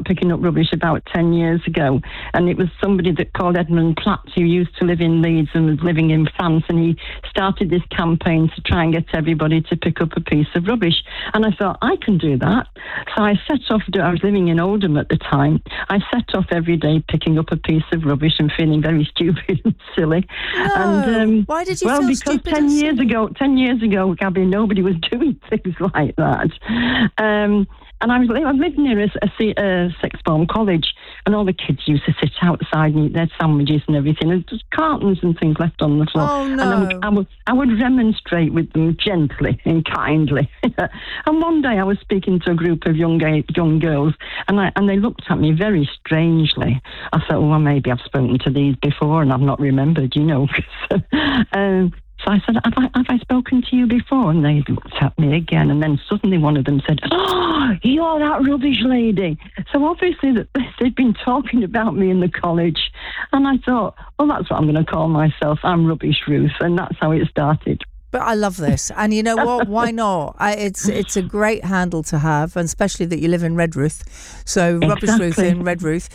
picking up rubbish about 10 years ago, and it was somebody that called Edmund Platt, who used to live in Leeds and was living in France, and he started this campaign to try and get everybody to pick up a piece of rubbish. And I thought, I can do that. So I set off, I was living in Oldham at the time, I set off every day picking up a piece of rubbish and feeling very stupid and silly. And why did you feel stupid? Well, because 10 years ago, Gabby, nobody was doing things like that. And I lived near a sixth form college, and all the kids used to sit outside and eat their sandwiches and everything, and just cartons and things left on the floor. Oh, no. And I would remonstrate with them gently and kindly. And one day I was speaking to a group of young girls, and they looked at me very strangely. I thought, well, maybe I've spoken to these before and I've not remembered, you know. So I said, have I spoken to you before? And they looked at me again, and then suddenly one of them said, oh, you're that rubbish lady. So obviously they'd been talking about me in the college, and I thought, well, that's what I'm going to call myself. I'm Rubbish Ruth, and that's how it started. But I love this. And you know what? Why not? It's a great handle to have, and especially that you live in Redruth. So Rubbish Ruth in Redruth.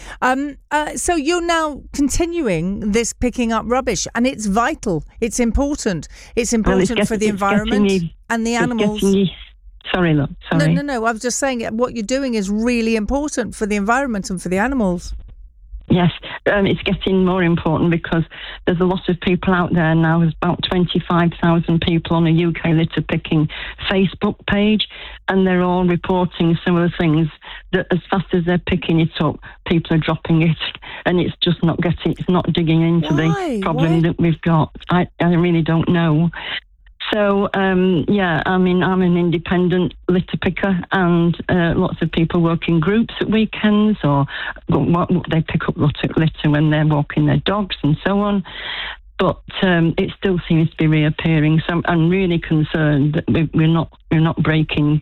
So you're now continuing this picking up rubbish, and it's vital. It's important. It's important for the environment and the animals. Sorry, look. Sorry. No. I was just saying what you're doing is really important for the environment and for the animals. Yes, it's getting more important because there's a lot of people out there now. There's about 25,000 people on a UK litter picking Facebook page, and they're all reporting similar things, that as fast as they're picking it up, people are dropping it, and it's just not digging into the problem that we've got. I really don't know. So, I'm an independent litter picker, and lots of people work in groups at weekends, or they pick up litter when they're walking their dogs and so on. But it still seems to be reappearing. So I'm really concerned that we're not breaking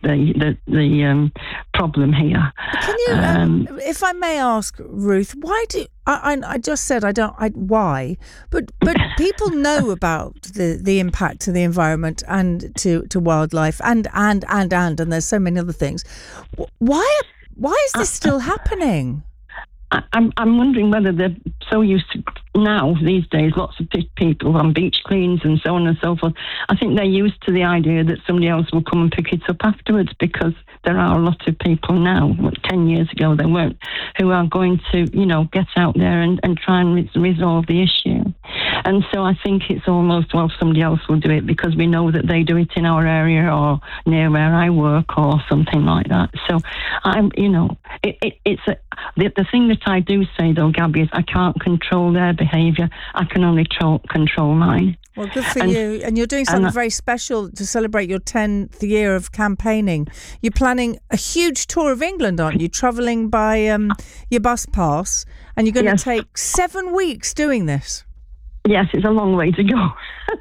the problem here. Can you, if I may ask, Ruth, why do I just said why? But people know about the impact to the environment and to wildlife and there's so many other things. Why is this still happening? I'm wondering whether they're so used to now, these days, lots of people on beach cleans and so on and so forth. I think they're used to the idea that somebody else will come and pick it up afterwards, because there are a lot of people now, 10 years ago there weren't, who are going to, get out there and try and resolve the issue. And so I think it's almost, well, somebody else will do it because we know that they do it in our area or near where I work or something like that. So the thing that I do say though, Gabby, is I can't control their behaviour. I can only control mine. Well, good for you. And you're doing something very special to celebrate your 10th year of campaigning. You're planning a huge tour of England, aren't you? Travelling by your bus pass, and you're going to take 7 weeks doing this. Yes, it's a long way to go.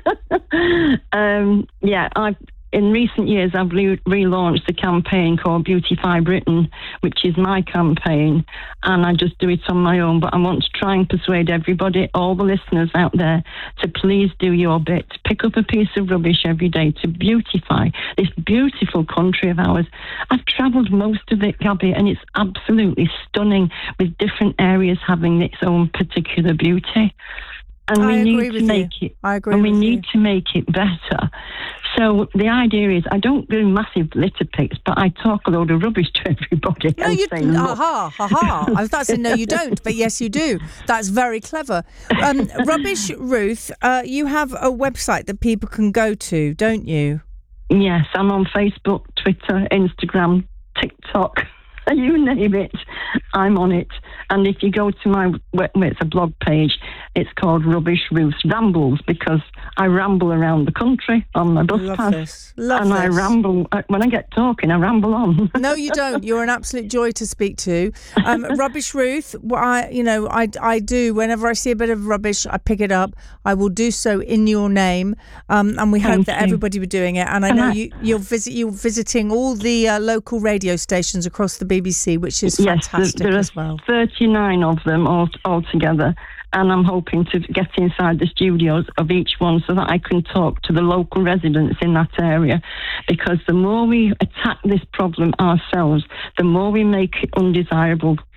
In recent years, I've relaunched a campaign called Beautify Britain, which is my campaign, and I just do it on my own. But I want to try and persuade everybody, all the listeners out there, to please do your bit. Pick up a piece of rubbish every day to beautify this beautiful country of ours. I've travelled most of it, Gabby, and it's absolutely stunning, with different areas having its own particular beauty. And we need to make it. I agree. And we with need to make it better. So the idea is, I don't do massive litter picks, but I talk a load of rubbish to everybody. No, you don't. Ha ha. I was about to say no, you don't, but yes, you do. That's very clever. Rubbish Ruth, you have a website that people can go to, don't you? Yes, I'm on Facebook, Twitter, Instagram, TikTok. You name it, I'm on it. And if you go to it's a blog page, it's called Rubbish Ruth's Rambles, because I ramble around the country on my bus pass. Love this. I ramble, when I get talking, I ramble on. No, you don't. You're an absolute joy to speak to. Rubbish Ruth, what I do, whenever I see a bit of rubbish, I pick it up. I will do so in your name. And we hope that everybody will be doing it. And I know you're visiting all the local radio stations across the BBC, which is fantastic as well. 39 of them all together, and I'm hoping to get inside the studios of each one so that I can talk to the local residents in that area, because the more we attack this problem ourselves, the more we make it undesirable